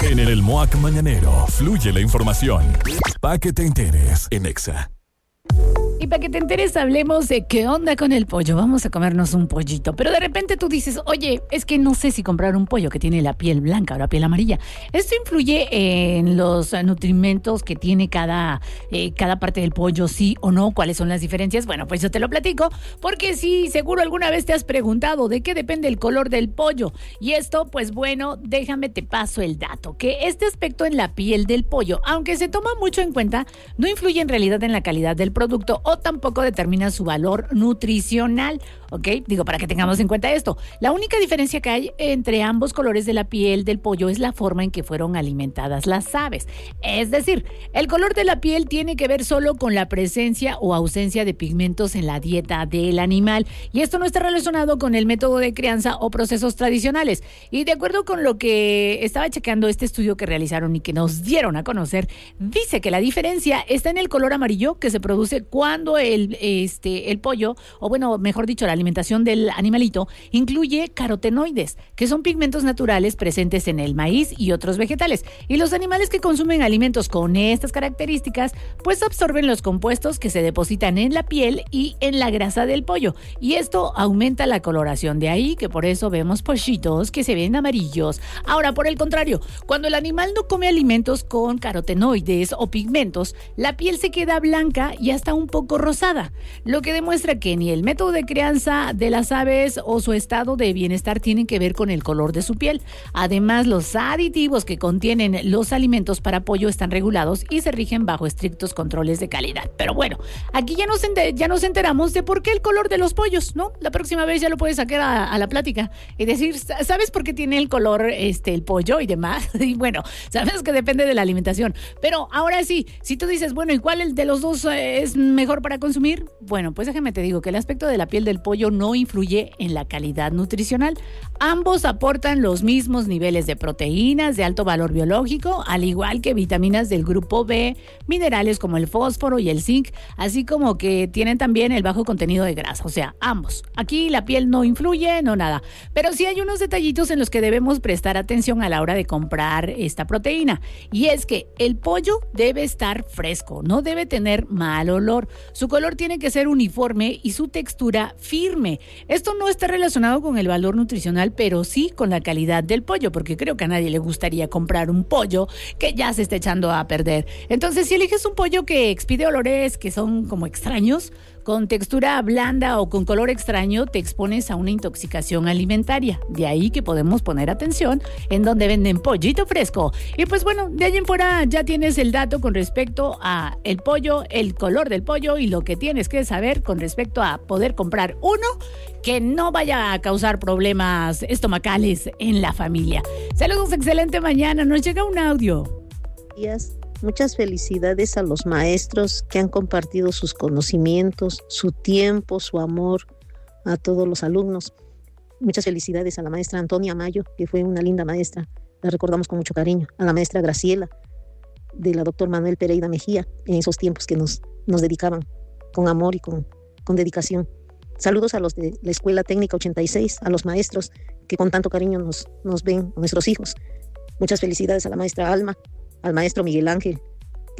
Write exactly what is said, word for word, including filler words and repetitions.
En el M O A C Mañanero fluye la información. Pa' que te enteres en Exa. Y para que te enteres, hablemos de qué onda con el pollo. Vamos a comernos un pollito. Pero de repente tú dices, oye, es que no sé si comprar un pollo que tiene la piel blanca o la piel amarilla. ¿Esto influye en los nutrimentos que tiene cada, eh, cada parte del pollo, sí o no? ¿Cuáles son las diferencias? Bueno, pues yo te lo platico, porque sí, seguro alguna vez te has preguntado de qué depende el color del pollo. Y esto, pues bueno, déjame te paso el dato. Que este aspecto en la piel del pollo, aunque se toma mucho en cuenta, no influye en realidad en la calidad del producto o tampoco determina su valor nutricional, ¿ok? Digo, para que tengamos en cuenta esto. La única diferencia que hay entre ambos colores de la piel del pollo es la forma en que fueron alimentadas las aves. Es decir, el color de la piel tiene que ver solo con la presencia o ausencia de pigmentos en la dieta del animal, y esto no está relacionado con el método de crianza o procesos tradicionales. Y de acuerdo con lo que estaba checando este estudio que realizaron y que nos dieron a conocer, dice que la diferencia está en el color amarillo que se produce cuando Cuando el, este, el pollo, o bueno, mejor dicho, la alimentación del animalito, incluye carotenoides, que son pigmentos naturales presentes en el maíz y otros vegetales. Y los animales que consumen alimentos con estas características, pues absorben los compuestos que se depositan en la piel y en la grasa del pollo. Y esto aumenta la coloración. De ahí que por eso vemos pollitos que se ven amarillos. Ahora, por el contrario, cuando el animal no come alimentos con carotenoides o pigmentos, la piel se queda blanca y hasta un poco rosada, lo que demuestra que ni el método de crianza de las aves o su estado de bienestar tienen que ver con el color de su piel. Además, los aditivos que contienen los alimentos para pollo están regulados y se rigen bajo estrictos controles de calidad. Pero bueno, aquí ya nos, enter- ya nos enteramos de por qué el color de los pollos, ¿no? La próxima vez ya lo puedes sacar a, a la plática y decir, ¿sabes por qué tiene el color este, el pollo y demás? Y bueno, sabes que depende de la alimentación. Pero ahora sí, si tú dices, bueno, ¿y cuál de los dos eh, es mejor para consumir? Bueno, pues déjame te digo que el aspecto de la piel del pollo no influye en la calidad nutricional. Ambos aportan los mismos niveles de proteínas de alto valor biológico, al igual que vitaminas del grupo B, minerales como el fósforo y el zinc, así como que tienen también el bajo contenido de grasa, o sea, ambos. Aquí la piel no influye, no nada, pero sí hay unos detallitos en los que debemos prestar atención a la hora de comprar esta proteína, y es que el pollo debe estar fresco, no debe tener mal olor. Su color tiene que ser uniforme y su textura firme. Esto no está relacionado con el valor nutricional, pero sí con la calidad del pollo, porque creo que a nadie le gustaría comprar un pollo que ya se está echando a perder. Entonces, si eliges un pollo que expide olores que son como extraños, con textura blanda o con color extraño, te expones a una intoxicación alimentaria. De ahí que podemos poner atención en donde venden pollito fresco. Y pues bueno, de ahí en fuera ya tienes el dato con respecto a el pollo, el color del pollo y lo que tienes que saber con respecto a poder comprar uno que no vaya a causar problemas estomacales en la familia. Saludos, excelente mañana. Nos llega un audio. Días. Muchas felicidades a los maestros que han compartido sus conocimientos, su tiempo, su amor a todos los alumnos. Muchas felicidades a la maestra Antonia Mayo, que fue una linda maestra, la recordamos con mucho cariño. A la maestra Graciela, de la doctor Manuel Pereira Mejía, en esos tiempos que nos, nos dedicaban con amor y con, con dedicación. Saludos a los de la Escuela Técnica ochenta y seis, a los maestros que con tanto cariño nos, nos ven, a nuestros hijos. Muchas felicidades a la maestra Alma, al maestro Miguel Ángel,